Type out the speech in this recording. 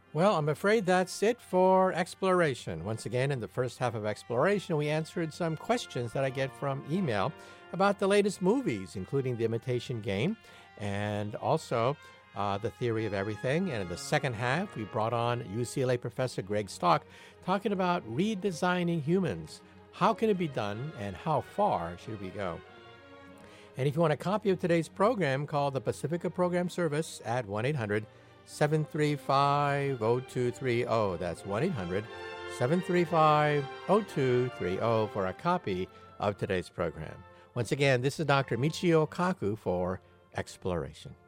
Well, I'm afraid that's it for Exploration. Once again, in the first half of Exploration, we answered some questions that I get from email about the latest movies, including The Imitation Game and also The Theory of Everything. And in the second half, we brought on UCLA professor Greg Stock talking about redesigning humans. How can it be done, and how far should we go? And if you want a copy of today's program, call the Pacifica Program Service at 1-800-735-0230. That's 1-800-735-0230 for a copy of today's program. Once again, this is Dr. Michio Kaku for Exploration.